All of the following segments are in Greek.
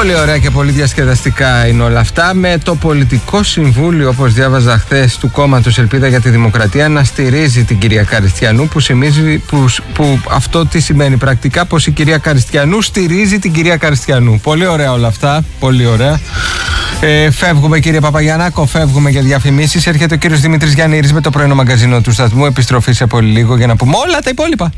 Πολύ ωραία και πολύ διασκεδαστικά είναι όλα αυτά. Με το πολιτικό συμβούλιο, όπως διάβαζα χθες, του κόμματος Ελπίδα για τη Δημοκρατία να στηρίζει την κυρία Καριστιανού, που αυτό τι σημαίνει πρακτικά? Πως η κυρία Καριστιανού στηρίζει την κυρία Καριστιανού. Πολύ ωραία όλα αυτά. Πολύ ωραία. Φεύγουμε, κύριε Παπαγιαννάκο, φεύγουμε για διαφημίσεις. Έρχεται ο κύριος Δημήτρης Γιαννήρης με το πρωινό μαγκαζίνο του σταθμού. Επιστροφή σε πολύ λίγο για να πούμε όλα τα υπόλοιπα.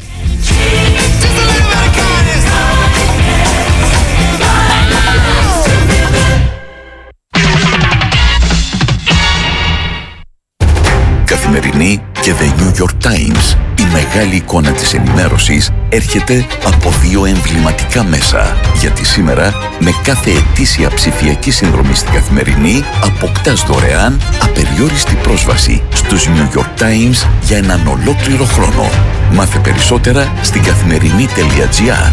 Καθημερινή και The New York Times. Η μεγάλη εικόνα της ενημέρωσης έρχεται από δύο εμβληματικά μέσα. Γιατί σήμερα, με κάθε ετήσια ψηφιακή συνδρομή στην Καθημερινή, αποκτάς δωρεάν απεριόριστη πρόσβαση στους New York Times για έναν ολόκληρο χρόνο. Μάθε περισσότερα στην καθημερινή.gr.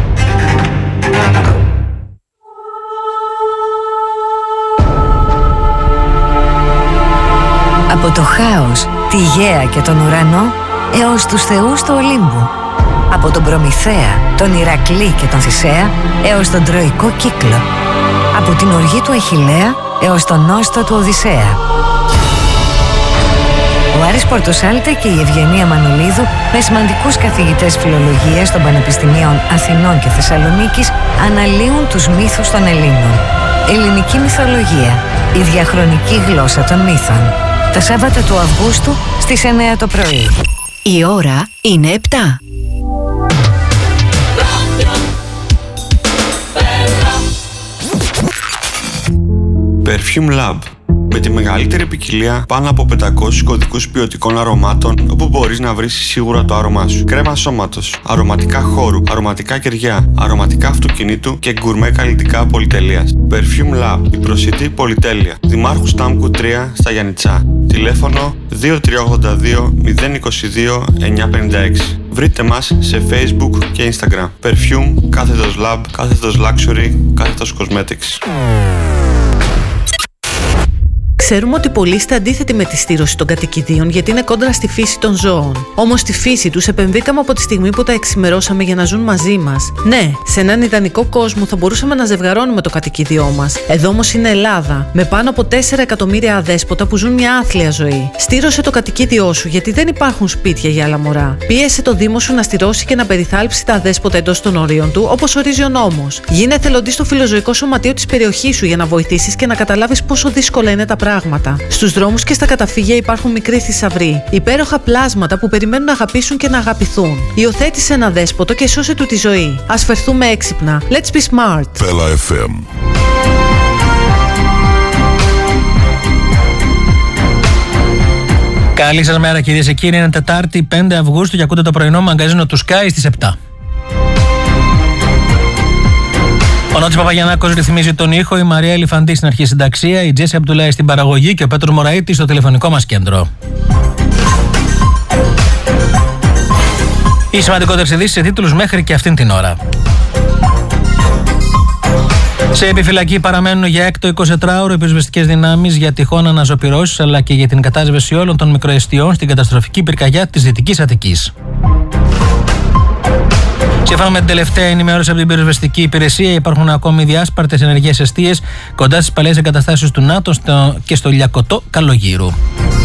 Από το χάος, τη γαία και τον ουρανό, έως τους θεούς του Ολύμπου. Από τον Προμηθέα, τον Ηρακλή και τον Θησέα, έως τον Τροϊκό κύκλο. Από την οργή του Αχιλλέα, έως τον νόστο του Οδυσσέα. Ο Άρης Πορτοσάλτε και η Ευγενία Μανολίδου, με σημαντικούς καθηγητές φιλολογίας των Πανεπιστημίων Αθηνών και Θεσσαλονίκης, αναλύουν τους μύθους των Ελλήνων. Ελληνική μυθολογία, η διαχρονική γλώσσα των μύθων. Τα Σάββατα του Αυγούστου στις 9 το πρωί. Η ώρα είναι 7. Perfume Lab. Με τη μεγαλύτερη ποικιλία πάνω από 500 κωδικούς ποιοτικών αρωμάτων, όπου μπορείς να βρεις σίγουρα το άρωμά σου. Κρέμα σώματος, αρωματικά χώρου, αρωματικά κεριά, αρωματικά αυτοκινήτου και γκουρμέ καλλιτικά πολυτελείας. Perfume Lab, η προσιτή πολυτέλεια. Δημάρχου Στάμκου 3 στα Γιαννιτσά. Τηλέφωνο 2382 022 956. Βρείτε μας σε Facebook και Instagram. Perfume, κάθετος Lab, κάθετος Luxury, κάθετος Cosmetics. Ξέρουμε ότι πολλοί είστε αντίθετοι με τη στήρωση των κατοικιδίων γιατί είναι κόντρα στη φύση των ζώων. Όμως στη φύση τους επενδύκαμε από τη στιγμή που τα εξημερώσαμε για να ζουν μαζί μας. Ναι, σε έναν ιδανικό κόσμο θα μπορούσαμε να ζευγαρώνουμε το κατοικίδιό μας. Εδώ όμως είναι Ελλάδα, με πάνω από 4 εκατομμύρια αδέσποτα που ζουν μια άθλια ζωή. Στήρωσε το κατοικίδιό σου γιατί δεν υπάρχουν σπίτια για άλλα μωρά. Πίεσε το Δήμο σου να στηρώσει και να περιθάλψει τα αδέσποτα εντός των ορίων του, όπως ορίζει ο νόμος. Γίνε εθελοντής στο φιλοζωικό σωματείο της περιοχής σου για να βοηθήσεις και να καταλάβεις πόσο δύσκολα είναι τα πράγματα. Στους δρόμους και στα καταφύγια υπάρχουν μικροί θησαυροί, υπέροχα πλάσματα που περιμένουν να αγαπήσουν και να αγαπηθούν. Υιοθέτησε ένα δέσποτο και σώσε του τη ζωή. Ας φερθούμε έξυπνα. Let's be smart. Πέλα FM. Καλή σας μέρα, κυρίες και κύριοι. Είναι Τετάρτη 5 Αυγούστου και ακούτε το πρωινό μαγκαζίνο του Sky στις 7. Ο Νότης Παπαγιαννάκος ρυθμίζει τον ήχο, η Μαρία Ελιφαντή στην αρχή συνταξία, η Τζέσι Αμπτουλάη στην παραγωγή και ο Πέτρος Μωραΐτης στο τηλεφωνικό μας κέντρο. Οι σημαντικότερες ειδήσεις σε τίτλους μέχρι και αυτήν την ώρα. Σε επιφυλακή παραμένουν για έκτο 24ωρο οι πυροσβεστικές δυνάμεις για τυχόν αναζωπυρώσεις αλλά και για την κατάσβεση όλων των μικροεστιών στην καταστροφική πυρκαγιά της Δυτικής Αττικής. Σύμφωνα με την τελευταία ενημέρωση από την πυροσβεστική υπηρεσία, υπάρχουν ακόμη διάσπαρτες ενεργές εστίες κοντά στις παλαιές εγκαταστάσεις του ΝΑΤΟ και στο Λιακωτό Καλογύρου.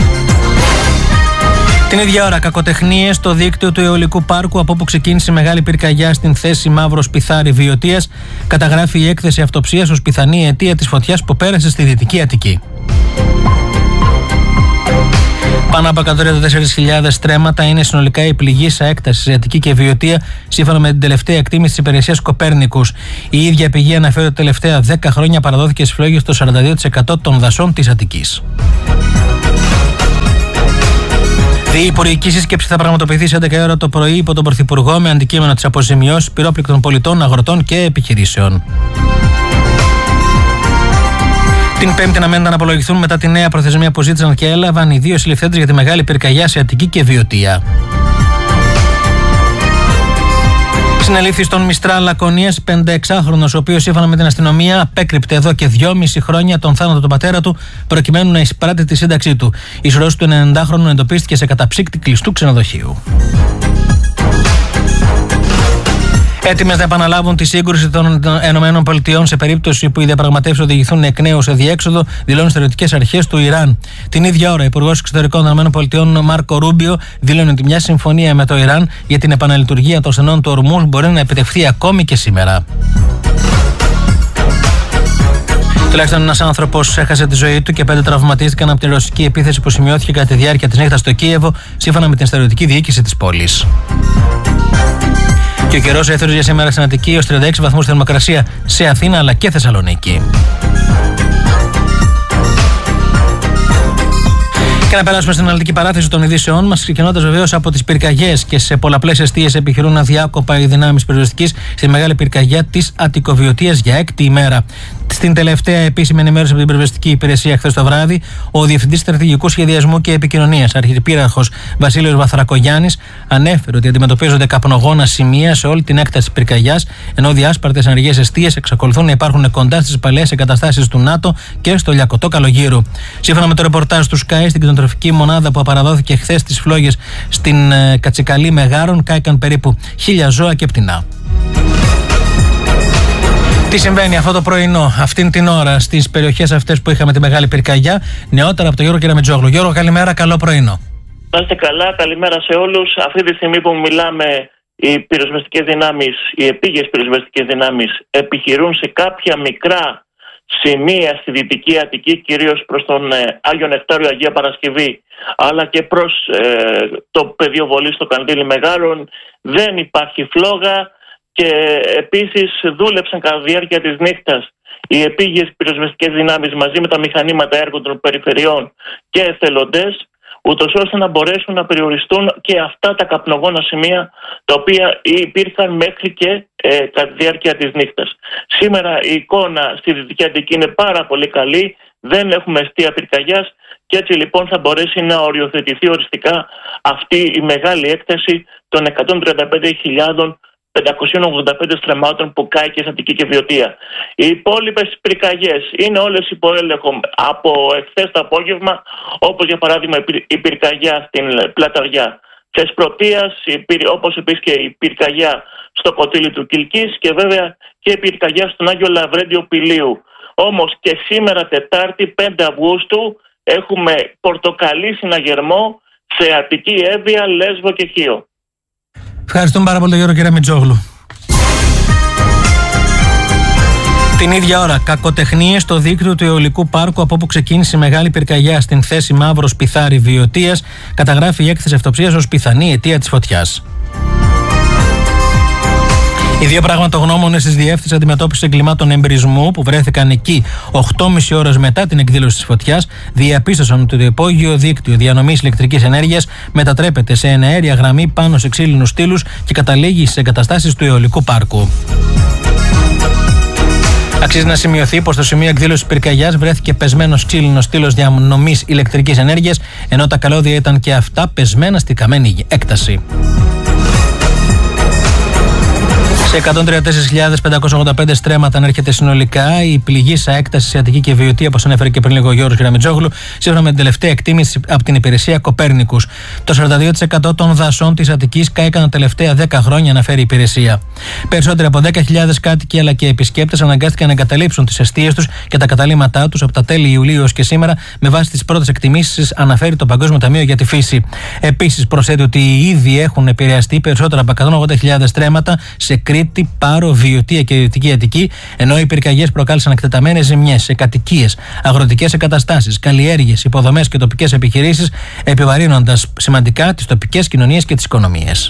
Την ίδια ώρα, κακοτεχνίες στο δίκτυο του αιωλικού πάρκου από όπου ξεκίνησε η μεγάλη πυρκαγιά στην θέση Μαύρος Πιθάρη Βιωτίας, καταγράφει η έκθεση αυτοψίας ως πιθανή αιτία της φωτιάς που πέρασε στη Δυτική Αττική. Πάνω από 134.000 στρέμματα είναι συνολικά η πληγήσα έκταση σε Αττική και Βιωτία, σύμφωνα με την τελευταία εκτίμηση της υπηρεσίας Κοπέρνικους. Η ίδια πηγή αναφέρει ότι τα τελευταία 10 χρόνια παραδόθηκε στις φλόγες το 42% των δασών της Αττικής. Διυπουργική σύσκεψη θα πραγματοποιηθεί σε 11 ώρα το πρωί υπό τον Πρωθυπουργό με αντικείμενο τις αποζημιώσεις πυρόπληκτων πολιτών, αγροτών και επιχειρήσεων. Την Πέμπτη αναμένεται να απολογηθούν μετά τη νέα προθεσμία που ζήτησαν και έλαβαν οι δύο συλληφθέντες για τη μεγάλη πυρκαγιά σε Αττική και Βιωτία. Συνελήφθη στον Μιστρά Λακωνίας 56χρονος, ο οποίος σύμφωνα με την αστυνομία απέκρυπτε εδώ και 2,5 χρόνια τον θάνατο του πατέρα του προκειμένου να εισπράττει τη σύνταξή του. Η σωρός του 90χρονου εντοπίστηκε σε καταψύκτη κλειστού ξενοδοχείου. Έτοιμες να επαναλάβουν τη σύγκρουση των ΗΠΑ σε περίπτωση που οι διαπραγματεύσεις οδηγηθούν εκ νέου σε διέξοδο, δηλώνουν στερεωτικές αρχές του Ιράν. Την ίδια ώρα, ο Υπουργός Εξωτερικών των ΗΠΑ, Μάρκο Ρούμπιο, δήλωνε ότι μια συμφωνία με το Ιράν για την επαναλειτουργία των στενών του Ορμούζ μπορεί να επιτευχθεί ακόμη και σήμερα. Τουλάχιστον ένας άνθρωπος έχασε τη ζωή του και 5 τραυματίστηκαν από την ρωσική επίθεση που σημειώθηκε κατά τη διάρκεια της νύχτας στο Κίεβο, σύμφωνα με την στρατιωτική διοίκηση της πόλης. Και ο καιρός έθεσε για σήμερα στην Αττική έως 36 βαθμούς θερμοκρασία σε Αθήνα αλλά και Θεσσαλονίκη. Και να περάσουμε στην αναλυτική παράθεση των ειδήσεών μας, ξεκινώντας βεβαίως από τις πυρκαγιές. Και σε πολλαπλές εστίες επιχειρούν αδιάκοπα οι δυνάμεις πυροσβεστικής στη μεγάλη πυρκαγιά της Αττικοβιωτίας για 6η ημέρα. Στην τελευταία επίσημη ενημέρωση από την πυροσβεστική υπηρεσία χθες το βράδυ, ο Διευθυντής Στρατηγικού Σχεδιασμού και Επικοινωνίας, Αρχιπύργος Βασίλειος Βαθρακογιάννης, ανέφερε ότι αντιμετωπίζονται καπνογόνα σημεία σε όλη την έκταση της πυρκαγιάς, ενώ διάσπαρτες ενεργές εστίες εξακολουθούν να υπάρχουν κοντά στις παλαιές εγκαταστάσεις του ΝΑΤΟ και στο Λιακωτό Καλογύρου. Σύμφωνα με το ρεπορτάζ του Sky, στην κτηνοτροφική μονάδα που απαραδόθηκε χθες στις φλόγες στην Κατσικαλή Μεγάρων, κάηκαν περίπου 1.000 ζώα και πτηνά. Τι συμβαίνει αυτό το πρωινό, αυτήν την ώρα, στις περιοχές αυτές που είχαμε τη μεγάλη πυρκαγιά? Νεότερα από τον Γιώργο Κεραμετζόγλου. Γιώργο, καλημέρα, καλό πρωινό. Να είστε καλά, καλημέρα σε όλους. Αυτή τη στιγμή που μιλάμε, οι πυροσβεστικές δυνάμεις, οι επίγειες πυροσβεστικές δυνάμεις επιχειρούν σε κάποια μικρά σημεία στη Δυτική Αττική, κυρίως προς τον Άγιο Νεκτάριο, Αγία Παρασκευή, αλλά και προς το πεδίο βολής στο Καντήλι Μεγάρων. Δεν υπάρχει φλόγα. Και επίσης δούλεψαν κατά τη διάρκεια της νύχτας οι επίγειες πυροσβεστικές δυνάμεις μαζί με τα μηχανήματα έργων των περιφερειών και εθελοντές, ούτως ώστε να μπορέσουν να περιοριστούν και αυτά τα καπνογόνα σημεία τα οποία υπήρχαν μέχρι και κατά τη διάρκεια της νύχτας. Σήμερα η εικόνα στη Δυτική Αττική είναι πάρα πολύ καλή, δεν έχουμε εστία πυρκαγιάς και έτσι λοιπόν θα μπορέσει να οριοθετηθεί οριστικά αυτή η μεγάλη έκταση των 135.585 στρεμμάτων που κάηκε στην Αττική και Βιωτία. Οι υπόλοιπες πυρκαγιές είναι όλες υπό έλεγχο από εχθές το απόγευμα, όπως για παράδειγμα η πυρκαγιά στην Πλαταριά Θεσπρωτείας, όπως επίσης και η πυρκαγιά στο Κοτήλι του Κιλκής και βέβαια και η πυρκαγιά στον Άγιο Λαβρέντιο Πηλίου. Όμως και σήμερα Τετάρτη 5 Αυγούστου έχουμε πορτοκαλί συναγερμό σε Αττική, Εύβοια, Λέσβο και Χίο. Ευχαριστούμε πάρα πολύ τον Γιώργο Κεραμετζόγλου. Την ίδια ώρα, κακοτεχνίες στο δίκτυο του Αιωλικού Πάρκου από όπου ξεκίνησε η μεγάλη πυρκαγιά στην θέση Μαύρος Πιθάρη Βιωτίας, καταγράφει η έκθεση αυτοψίας ως πιθανή αιτία της φωτιάς. Οι δύο πραγματογνώμονες της Διεύθυνσης Αντιμετώπισης Εγκλημάτων Εμπρισμού, που βρέθηκαν εκεί 8,5 ώρες μετά την εκδήλωση της φωτιάς, διαπίστωσαν ότι το υπόγειο δίκτυο διανομής ηλεκτρικής ενέργειας μετατρέπεται σε εναέρια γραμμή πάνω σε ξύλινους στήλους και καταλήγει στις εγκαταστάσεις του Αιωλικού Πάρκου. Αξίζει να σημειωθεί πως στο σημείο εκδήλωσης πυρκαγιάς βρέθηκε πεσμένος ξύλινος στήλος διανομής ηλεκτρικής ενέργειας, ενώ τα καλώδια ήταν και αυτά πεσμένα στη καμένη έκταση. Σε 134.585 στρέμματα ανέρχεται συνολικά η πληγήσα έκταση σε Αττική και Βιωτία, όπως ανέφερε και πριν λίγο ο Γιώργος Κεραμετζόγλου, σύμφωνα με την τελευταία εκτίμηση από την υπηρεσία Κοπέρνικους. Το 42% των δασών της Αττικής κάηκαν τα τελευταία 10 χρόνια, αναφέρει η υπηρεσία. Περισσότεροι από 10.000 κάτοικοι αλλά και επισκέπτες αναγκάστηκαν να εγκαταλείψουν τις εστίες τους και τα καταλύματά τους από τα τέλη Ιουλίου έως και σήμερα, με βάση τις πρώτες εκτιμήσεις, αναφέρει το Παγκόσμιο Ταμείο για τη Φύση. Επίσης, προσθέτει ότι ήδη έχουν επηρεαστεί περισσότερα από 180.000 στρέμματα σε Κρήτη, Πάρο, Βιωτία και Δυτική Αττική, ενώ οι πυρκαγιές προκάλεσαν εκτεταμένες ζημιές σε κατοικίες, αγροτικές εγκαταστάσεις, καλλιέργειες, υποδομές και τοπικές επιχειρήσεις, επιβαρύνοντας σημαντικά τις τοπικές κοινωνίες και τις οικονομίες.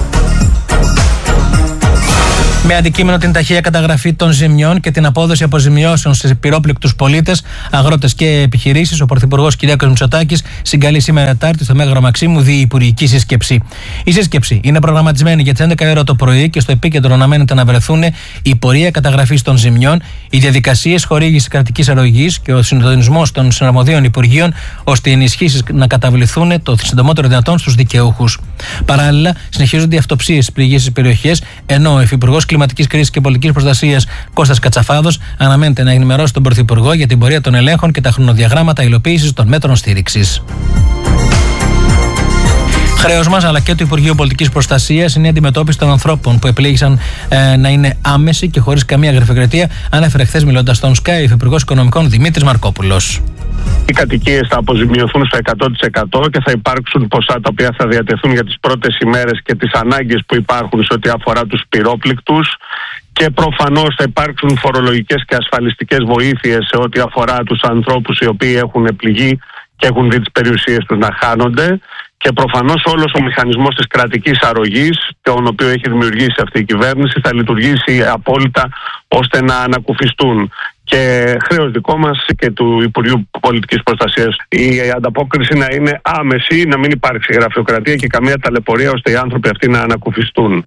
Με αντικείμενο την ταχεία καταγραφή των ζημιών και την απόδοση αποζημιώσεων σε πυρόπληκτους πολίτες, αγρότες και επιχειρήσεις, ο Πρωθυπουργός Κυριάκος Μητσοτάκης συγκαλεί σήμερα Τετάρτη στο Μέγαρο Μαξίμου διυπουργική σύσκεψη. Η σύσκεψη είναι προγραμματισμένη για τις 11 ώρα το πρωί και στο επίκεντρο αναμένεται να βρεθούν η πορεία καταγραφής των ζημιών, οι διαδικασίες χορήγησης κρατικής αρρωγής και ο συντονισμός των συναρμοδίων υπουργείων, ώστε οι ενισχύσεις να καταβληθούν το συντομότερο δυνατόν στους δικαιούχους. Παράλληλα, συνεχίζονται οι αυτοψίες στις πληγήσεις περιοχές, ενώ ο Υφυπουργός Κλιματικής Κρίσης και Πολιτικής Προστασίας Κώστας Κατσαφάδος αναμένεται να ενημερώσει τον Πρωθυπουργό για την πορεία των ελέγχων και τα χρονοδιαγράμματα υλοποίησης των μέτρων στήριξης. Χρέος μας αλλά και του Υπουργείου Πολιτικής Προστασίας είναι η αντιμετώπιση των ανθρώπων που επιλέγησαν να είναι άμεση και χωρίς καμία γραφειοκρατία, ανέφερε χθες μιλώντας στον Sky ο Υφυπουργός Οικονομικών Δημήτρης Μαρκόπουλος. Οι κατοικίες θα αποζημιωθούν στο 100% και θα υπάρξουν ποσά τα οποία θα διατεθούν για τις πρώτες ημέρες και τις ανάγκες που υπάρχουν σε ό,τι αφορά τους πυρόπληκτους. Και προφανώς θα υπάρξουν φορολογικές και ασφαλιστικές βοήθειες σε ό,τι αφορά τους ανθρώπους οι οποίοι έχουν πληγεί και έχουν δει τις περιουσίες τους να χάνονται. Και προφανώς όλος ο μηχανισμός της κρατικής αρρωγής, τον οποίο έχει δημιουργήσει αυτή η κυβέρνηση, θα λειτουργήσει απόλυτα ώστε να ανακουφιστούν. Και χρέος δικό μας και του Υπουργείου Πολιτικής Προστασίας η ανταπόκριση να είναι άμεση, να μην υπάρξει γραφειοκρατία και καμία ταλαιπωρία ώστε οι άνθρωποι αυτοί να ανακουφιστούν.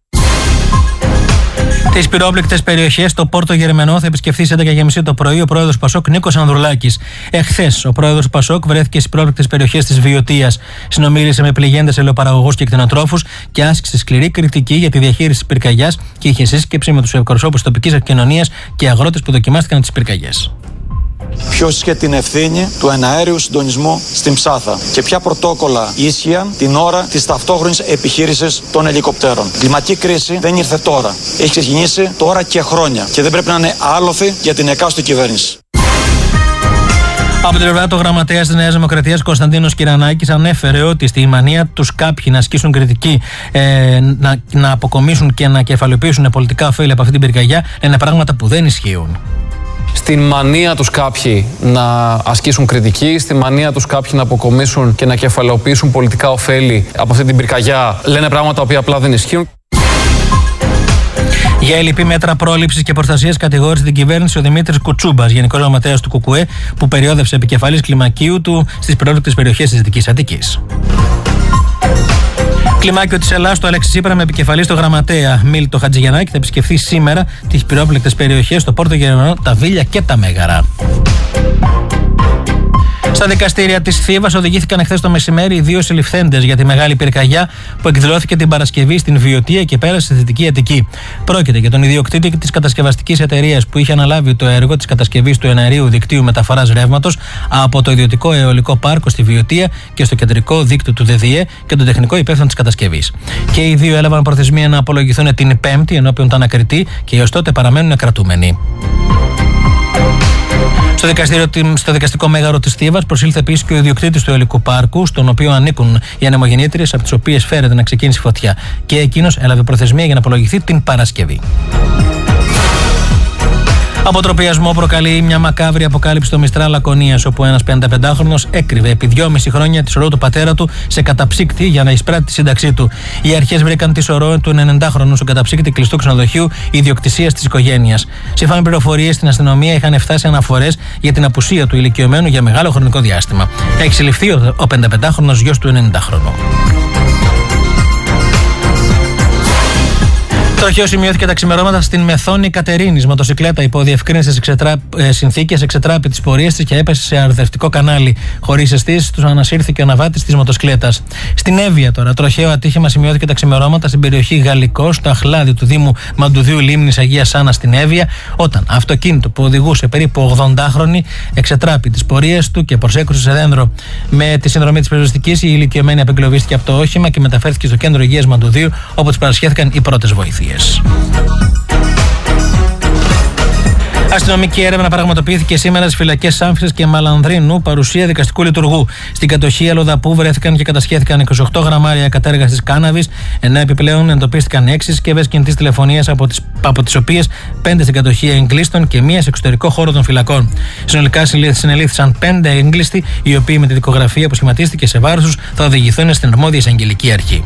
Τις πυρόπληκτες περιοχές στο Πόρτο Γερμενό θα επισκεφθεί στις 11:30 το πρωί ο πρόεδρος του Πασόκ Νίκος Ανδρουλάκης. Εχθές ο πρόεδρος του Πασόκ βρέθηκε στις πυρόπληκτες περιοχές της Βιωτίας. Συνομίλησε με πληγέντες ελαιοπαραγωγούς και κτηνοτρόφους και άσκησε σκληρή κριτική για τη διαχείριση της πυρκαγιάς και είχε σύσκεψη με τους εκπροσώπους της τοπικής κοινωνίας και αγρότες που δοκιμάστηκαν τις πυρκαγιές. Ποιος είχε την ευθύνη του εναέριου συντονισμού στην Ψάθα και ποια πρωτόκολλα ίσχυαν την ώρα της ταυτόχρονης επιχείρησης των ελικοπτέρων. Η κλιματική κρίση δεν ήρθε τώρα. Έχει ξεκινήσει τώρα και χρόνια και δεν πρέπει να είναι άλοθη για την εκάστοτε κυβέρνηση. Από την πλευρά, το γραμματέας της Νέας Δημοκρατίας Κωνσταντίνος Κυρανάκης ανέφερε ότι στη μανία τους κάποιοι να ασκήσουν κριτική, να αποκομίσουν και να κεφαλαιοποιήσουν πολιτικά ωφέλη από αυτή την πυρκαγιά είναι πράγματα που δεν ισχύουν. Στην μανία τους κάποιοι να ασκήσουν κριτική, στη μανία τους κάποιοι να αποκομίσουν και να κεφαλαιοποιήσουν πολιτικά ωφέλη από αυτή την πυρκαγιά, λένε πράγματα τα οποία απλά δεν ισχύουν. Για ελλειπή μέτρα πρόληψης και προστασίας κατηγόρησε την κυβέρνηση ο Δημήτρης Κουτσούμπας, Γενικός Γραμματέας του ΚΚΕ, που περιόδευσε επικεφαλής κλιμακίου του στις πυρόπληκτες περιοχές της Δυτικής Αττικής. Κλιμάκιο της Ελλάδας, το Αλέξη Τσίπρα με επικεφαλή στο γραμματέα Μίλτο Χατζηγιαννάκη θα επισκεφθεί σήμερα τις πυρόπληκτες περιοχές στο Πόρτο Γερμενό, τα Βίλια και τα Μέγαρα. Στα δικαστήρια της Θήβας οδηγήθηκαν εχθές το μεσημέρι οι δύο συλληφθέντες για τη μεγάλη πυρκαγιά που εκδηλώθηκε την Παρασκευή στην Βιωτία και πέρασε στη Δυτική Αττική. Πρόκειται για τον ιδιοκτήτη της κατασκευαστικής εταιρείας που είχε αναλάβει το έργο της κατασκευής του εναερίου δικτύου μεταφοράς ρεύματος από το ιδιωτικό αιωλικό πάρκο στη Βιωτία και στο κεντρικό δίκτυο του ΔΔΕ και τον τεχνικό υπεύθυνο της κατασκευής. Και οι δύο έλαβαν προθεσμία να απολογηθούν την Πέμπτη ενώπιον του ανακριτή και έως τότε παραμένουν κρατούμενοι. Στο δικαστικό μέγαρο της Θήβας προσήλθε επίσης και ο ιδιοκτήτης του αιωλικού πάρκου, στον οποίο ανήκουν οι ανεμογεννήτριες από τις οποίες φέρεται να ξεκίνησε φωτιά. Και εκείνος έλαβε προθεσμία για να απολογηθεί την Παρασκευή. Αποτροπιασμό προκαλεί μια μακάβρη αποκάλυψη στο Μιστρά Λακωνίας, όπου ένας 55χρονος έκρυβε επί 2,5 χρόνια τη σωρό του πατέρα του σε καταψύκτη για να εισπράττει τη σύνταξή του. Οι αρχές βρήκαν τη σωρό του 90χρονου στο καταψύκτη κλειστού ξενοδοχείου ιδιοκτησίας της οικογένειας. Σύμφωνα με πληροφορίες, στην αστυνομία είχαν φτάσει αναφορές για την απουσία του ηλικιωμένου για μεγάλο χρονικό διάστημα. Έχει συλληφθεί ο 55χρονος γιος του 90χρονου. Τροχαίο σημειώθηκε τα ξημερώματα στην Μεθόνη Κατερίνης. Μοτοσυκλέτα υπό διευκρίνησες συνθήκες εξετράπη τις πορείες της και έπεσε σε αρδευτικό κανάλι. Χωρίς αισθήσεις, του ανασύρθηκε ο ναβάτης της μοτοσυκλέτας. Στην Εύβοια τώρα, τροχαίο ατύχημα σημειώθηκε τα ξημερώματα στην περιοχή Γαλλικό, στο αχλάδι του Δήμου Μαντουδίου Λίμνης Αγίας Άννας στην Εύβοια, όταν αυτοκίνητο που οδηγούσε περίπου 80χρονη εξετράπη τις πορείες του και προσέκρουσε σε δέντρο. Με τη συνδρομή της πυροσβεστικής, η ηλικιωμένη απεγκλωβίστηκε από το όχημα και μεταφέρθηκε στο κέντρο υγείας Μαντουδίου, όπου της παρασχέθηκαν οι πρώτες βοήθειες. Αστυνομική έρευνα πραγματοποιήθηκε σήμερα στις φυλακές Σάμφισας και Μαλανδρίνου, παρουσία δικαστικού λειτουργού. Στην κατοχή Αλοδαπού βρέθηκαν και κατασχέθηκαν 28 γραμμάρια κατέργαστης κάναβης, ενώ επιπλέον εντοπίστηκαν 6 συσκευές κινητής τηλεφωνίας, από τις οποίες 5 στην κατοχή εγκλήστων και 1 σε εξωτερικό χώρο των φυλακών. Συνολικά συνελήφθησαν 5 έγκλειστοι, οι οποίοι με τη δικογραφία που σχηματίστηκε σε βάρος τους θα οδηγηθούν στην αρμόδια εισαγγελική αρχή.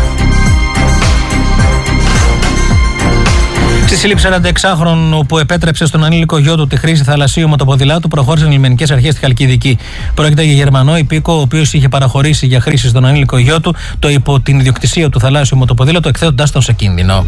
Στη σύλληψη 46χρονου που επέτρεψε στον ανήλικο γιο του τη χρήση θαλασσίου μοτοποδηλάτου προχώρησαν οι λιμενικές αρχές στη Χαλκιδική. Πρόκειται για Γερμανό υπήκο, ο οποίος είχε παραχωρήσει για χρήση στον ανήλικο γιο του το υπό την ιδιοκτησία του θαλάσσιου μοτοποδήλατου, εκθέτοντας τον σε κίνδυνο.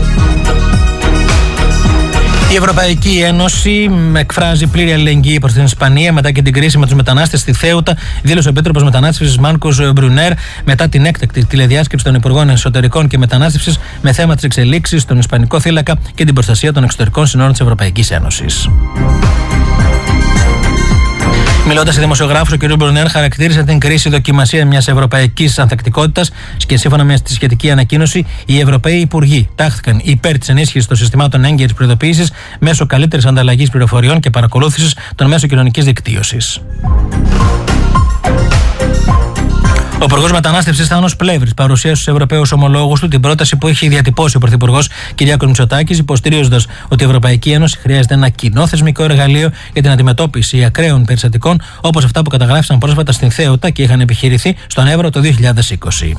Η Ευρωπαϊκή Ένωση εκφράζει πλήρη αλληλεγγύη προς την Ισπανία μετά και την κρίση με τους μετανάστες στη Θέουτα, δήλωσε ο Επίτροπος Μετανάστευσης Μάρκος Μπρουνέρ μετά την έκτακτη τηλεδιάσκεψη των Υπουργών Εσωτερικών και Μετανάστευσης με θέμα τις εξελίξεις στον Ισπανικό θύλακα και την προστασία των εξωτερικών συνόρων της Ευρωπαϊκής Ένωσης. Μιλώντας σε δημοσιογράφους, ο κ. Μπρουνέρ χαρακτήρισε την κρίση δοκιμασία μιας ευρωπαϊκής ανθεκτικότητας και σύμφωνα με τη σχετική ανακοίνωση, οι Ευρωπαίοι Υπουργοί τάχθηκαν υπέρ της ενίσχυσης των συστημάτων έγκαιρης προειδοποίησης μέσω καλύτερης ανταλλαγής πληροφοριών και παρακολούθησης των μέσων κοινωνικής δικτύωσης. Ο Υπουργός Μετανάστευσης Θάνος Πλεύρης παρουσίασε στους Ευρωπαίους ομολόγους του την πρόταση που έχει διατυπώσει ο Πρωθυπουργός Κυριάκος Μητσοτάκης, υποστηρίζοντας ότι η Ευρωπαϊκή Ένωση χρειάζεται ένα κοινό θεσμικό εργαλείο για την αντιμετώπιση ακραίων περιστατικών όπως αυτά που καταγράφησαν πρόσφατα στην Θέοτα και είχαν επιχειρηθεί στον Εύρο το 2020.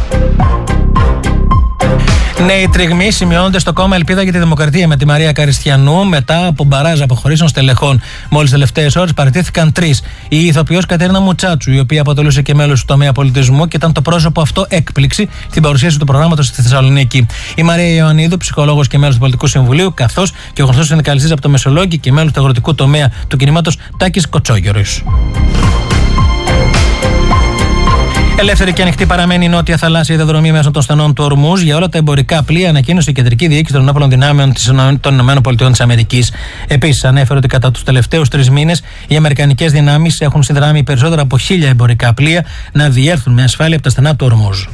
Νέοι τριγμοί σημειώνονται στο κόμμα Ελπίδα για τη Δημοκρατία με τη Μαρία Καριστιανού μετά από μπαράζ αποχωρήσεων στελεχών. Μόλις τελευταίες ώρες παραιτήθηκαν 3. Η ηθοποιός Κατερίνα Μουτσάτσου, η οποία αποτελούσε και μέλος του τομέα πολιτισμού και ήταν το πρόσωπο αυτό έκπληξη στην παρουσίαση του προγράμματος στη Θεσσαλονίκη. Η Μαρία Ιωαννίδου, ψυχολόγος και μέλος του Πολιτικού Συμβουλίου, καθώς και ο γνωστός συνδικαλιστής από το Μεσολόγγι και μέλος του αγροτικού τομέα του κινήματος Τάκης Κοτσόγερος. Ελεύθερη και ανοιχτή παραμένει η νότια θαλάσσια διαδρομή μέσω των στενών του Ορμούζ για όλα τα εμπορικά πλοία, ανακοίνωσε η Κεντρική Διοίκηση των Ενόπλων Δυνάμεων των ΗΠΑ. Επίσης, ανέφερε ότι κατά τους τελευταίους 3 μήνες οι αμερικανικές δυνάμεις έχουν συνδράμει περισσότερα από 1.000 εμπορικά πλοία να διέρθουν με ασφάλεια από τα στενά του Ορμούζ.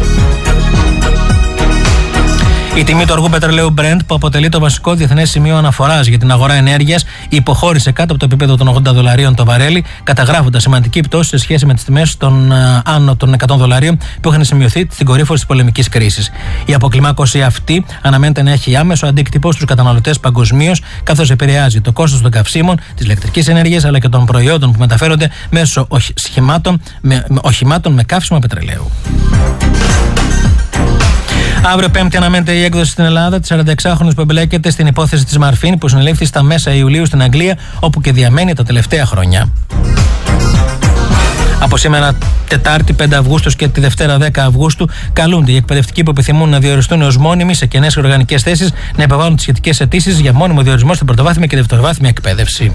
Η τιμή του αργού πετρελαίου Brent, που αποτελεί το βασικό διεθνές σημείο αναφοράς για την αγορά ενέργειας, υποχώρησε κάτω από το επίπεδο των $80 το βαρέλι, καταγράφοντας σημαντική πτώση σε σχέση με τις τιμές των άνω των $100 που είχαν σημειωθεί στην κορύφωση της πολεμικής κρίσης. Η αποκλιμάκωση αυτή αναμένεται να έχει άμεσο αντίκτυπο στους καταναλωτές παγκοσμίως, καθώς επηρεάζει το κόστος των καυσίμων, της ηλεκτρικής ενέργειας αλλά και των προϊόντων που μεταφέρονται μέσω οχημάτων με καύσιμο πετρελαίου. Αύριο Πέμπτη αναμένεται η έκδοση στην Ελλάδα της 46χρονης που εμπλέκεται στην υπόθεση της Μαρφίν που συνελήφθη στα μέσα Ιουλίου στην Αγγλία, όπου και διαμένει τα τελευταία χρόνια. Από σήμερα Τετάρτη 5 Αυγούστου και τη Δευτέρα 10 Αυγούστου καλούνται οι εκπαιδευτικοί που επιθυμούν να διοριστούν ως μόνιμοι σε κενές οργανικές θέσεις να υποβάλουν τις σχετικές αιτήσεις για μόνιμο διορισμό στην πρωτοβάθμια και δευτεροβάθμια εκπαίδευση.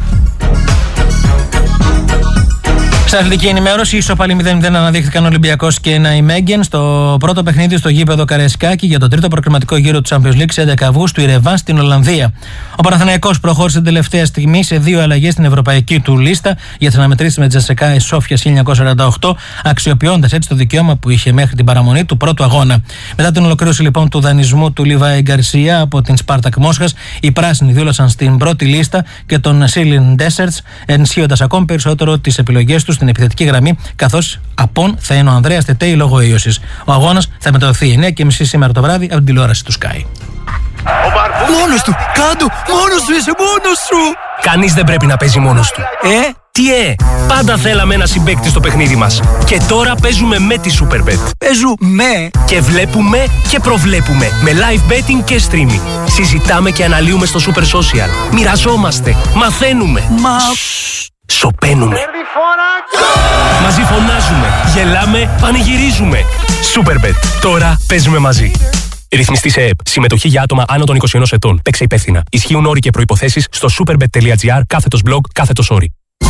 Στην αθλητική ενημέρωση, ισοπαλή 0-0 αναδείχθηκαν ο Ολυμπιακός και ένα η Μέγγεν στο πρώτο παιχνίδι στο γήπεδο Καραϊσκάκη για τον τρίτο προκριματικό γύρο του Champions League σε 11 Αυγούστου η Ρεβάν στην Ολλανδία. Ο Παναθηναϊκός προχώρησε την τελευταία στιγμή σε 2 αλλαγές στην ευρωπαϊκή του λίστα για τις αναμετρήσεις με Τζασεκά Σόφια 1948, αξιοποιώντας έτσι το δικαίωμα που είχε μέχρι την παραμονή του πρώτου αγώνα. Μετά την ολοκλήρωση λοιπόν του δανεισμού του Λιβάη Γκαρσία από την Σπάρτακ Μόσχας, οι πράσινοι δήλωσαν στην πρώτη λίστα και τον Σίλιν Ντέσσερτς, ενισχύοντας ακόμη περισσότερο τις επιλογές τους στην επιθετική γραμμή, καθώς απόν θα είναι ο Ανδρέας Τετέι λόγω ίωσης. Ο αγώνας θα μεταδοθεί 9:30 σήμερα το βράδυ από την τηλεόραση του Sky. Μόνος του! Κάντο! Μόνος σου είσαι! Μόνος σου! Κανείς δεν πρέπει να παίζει μόνος του. Τι πάντα θέλαμε ένα συμπαίκτη στο παιχνίδι μας. Και τώρα παίζουμε με τη Superbet. Παίζουμε και βλέπουμε και προβλέπουμε. Με live betting και streaming. Συζητάμε και αναλύουμε στο Super Social. Μοιραζόμαστε. Μαθαίνουμε. Σοπαίνουμε. Μαζί φωνάζουμε, γελάμε, πανηγυρίζουμε. Superbet. Τώρα παίζουμε μαζί. Ρυθμιστή σε ΕΕΠ. Συμμετοχή για άτομα άνω των 21 ετών. Παίξε υπεύθυνα. Ισχύουν όροι και προϋποθέσεις στο superbet.gr/blog/όροι.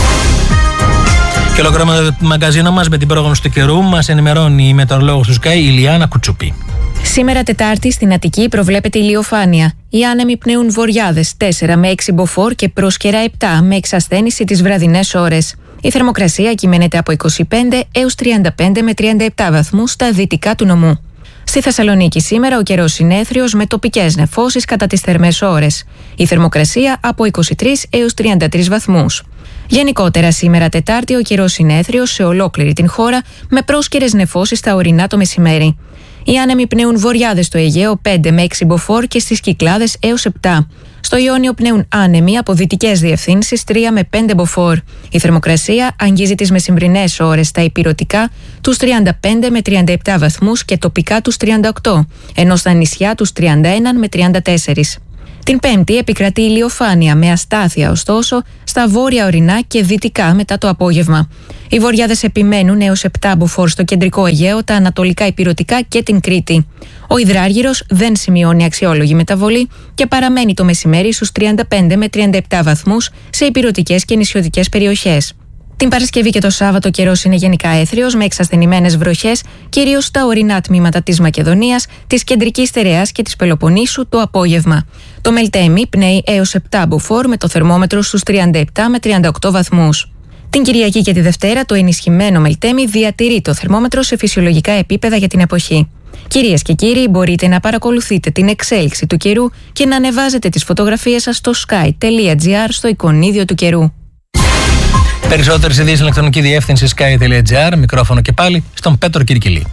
Και ολοκληρώνουμε το μαγκαζίνο μας με την πρόγνωση του καιρού. Μας ενημερώνει η μετεωρολόγος του Sky, η Ηλιάνα Κουτσουπή. Σήμερα Τετάρτη στην Αττική προβλέπεται ηλιοφάνεια. Οι άνεμοι πνέουν βορειάδες 4 με 6 μποφόρ και πρόσκαιρα 7 με εξασθένηση τις βραδινές ώρες. Η θερμοκρασία κυμαίνεται από 25 έως 35 με 37 βαθμούς στα δυτικά του νομού. Στη Θεσσαλονίκη σήμερα ο καιρός συνέθριος με τοπικές νεφώσεις κατά τις θερμές ώρες. Η θερμοκρασία από 23 έως 33 βαθμούς. Γενικότερα σήμερα Τετάρτη ο καιρός συνέθριος σε ολόκληρη την χώρα με πρόσκαιρες νεφώσεις στα ορεινά το μεσημέρι. Οι άνεμοι πνέουν βορειάδες στο Αιγαίο 5 με 6 μποφόρ και στις Κυκλάδες έως 7. Στο Ιόνιο πνέουν άνεμοι από δυτικές διευθύνσεις 3 με 5 μποφόρ. Η θερμοκρασία αγγίζει τις μεσημβρινές ώρες στα ηπειρωτικά τους 35 με 37 βαθμούς και τοπικά τους 38, ενώ στα νησιά τους 31 με 34. Την Πέμπτη επικρατεί ηλιοφάνεια με αστάθεια ωστόσο στα βόρεια ορεινά και δυτικά μετά το απόγευμα. Οι βορειάδες επιμένουν έως 7 μποφόρ στο κεντρικό Αιγαίο, τα ανατολικά ηπειρωτικά και την Κρήτη. Ο υδράργυρος δεν σημειώνει αξιόλογη μεταβολή και παραμένει το μεσημέρι στους 35 με 37 βαθμούς σε ηπειρωτικές και νησιωτικές περιοχές. Την Παρασκευή και το Σάββατο ο καιρός είναι γενικά έθριος με εξασθενημένες βροχές, κυρίως στα ορεινά τμήματα της Μακεδονίας, της Κεντρικής Στερεάς και της Πελοποννήσου το απόγευμα. Το Μελτέμι πνέει έως 7 μποφόρ με το θερμόμετρο στους 37 με 38 βαθμούς. Την Κυριακή και τη Δευτέρα το ενισχυμένο Μελτέμι διατηρεί το θερμόμετρο σε φυσιολογικά επίπεδα για την εποχή. Κυρίες και κύριοι, μπορείτε να παρακολουθείτε την εξέλιξη του καιρού και να ανεβάζετε τις φωτογραφίες σας στο sky.gr στο εικονίδιο του καιρού. Περισσότερες ειδήσεις στην ηλεκτρονική διεύθυνση sky.gr. Μικρόφωνο και πάλι στον Πέτρο Κυρκυλή.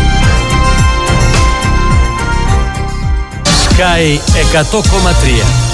Sky 100,3